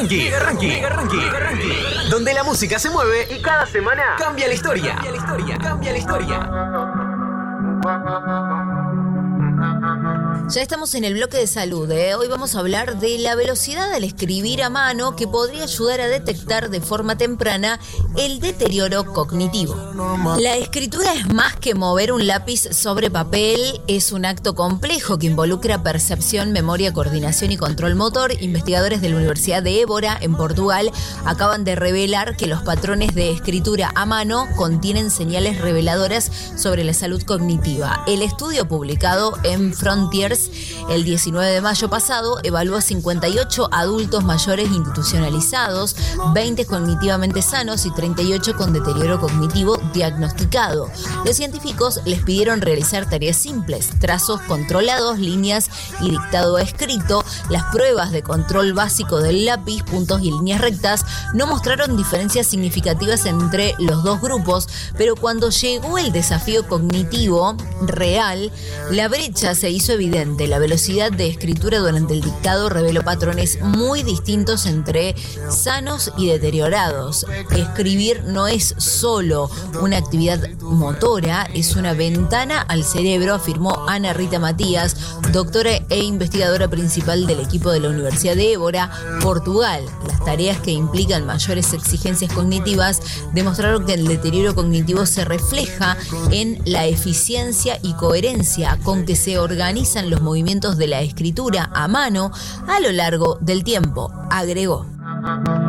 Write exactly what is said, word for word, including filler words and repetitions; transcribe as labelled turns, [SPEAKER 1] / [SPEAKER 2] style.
[SPEAKER 1] Ranking, Mega Ranking, Mega Ranking, Mega Ranking, donde la música se mueve y cada semana cambia la historia. Cambia la historia, cambia la historia.
[SPEAKER 2] Ya estamos en el bloque de salud, ¿eh? Hoy vamos a hablar de la velocidad al escribir a mano que podría ayudar a detectar de forma temprana el deterioro cognitivo. La escritura es más que mover un lápiz sobre papel, es un acto complejo que involucra percepción, memoria, coordinación y control motor. Investigadores de la Universidad de Évora, en Portugal, acaban de revelar que los patrones de escritura a mano contienen señales reveladoras sobre la salud cognitiva. El estudio publicado en Frontiers el diecinueve de mayo pasado evaluó a cincuenta y ocho adultos mayores institucionalizados, veinte cognitivamente sanos y treinta y ocho con deterioro cognitivo diagnosticado. Los científicos les pidieron realizar tareas simples, trazos controlados, líneas y dictado escrito. Las pruebas de control básico del lápiz, puntos y líneas rectas no mostraron diferencias significativas entre los dos grupos, pero cuando llegó el desafío cognitivo real, la brecha se hizo evidente. La velocidad de escritura durante el dictado reveló patrones muy distintos entre sanos y deteriorados. Escribir no es solo una actividad motora, es una ventana al cerebro, afirmó Ana Rita Matías, doctora e investigadora principal del equipo de la Universidad de Évora, Portugal. Las tareas que implican mayores exigencias cognitivas demostraron que el deterioro cognitivo se refleja en la eficiencia y coherencia con que se organizan los movimientos de la escritura a mano a lo largo del tiempo, agregó.